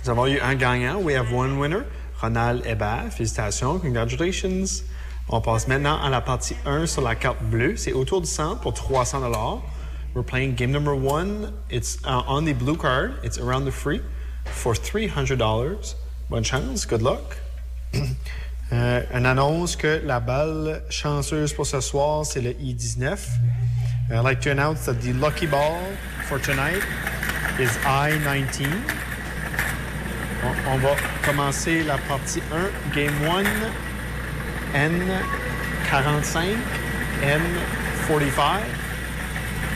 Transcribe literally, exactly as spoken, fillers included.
Nous avons eu un gagnant. We have one winner. Ronald Hébert. Félicitations. Congratulations. On passe maintenant à la partie un sur la carte bleue. C'est autour du centre pour trois cents dollars. We're playing game number one. It's uh, on the blue card. It's around the free for three hundred dollars. Bonne chance. Good luck. euh, une annonce que la balle chanceuse pour ce soir, c'est le I dix-neuf. I'd like to announce that the lucky ball for tonight is I nineteen. On, on va commencer la partie un, game one, N forty-five, N forty-five.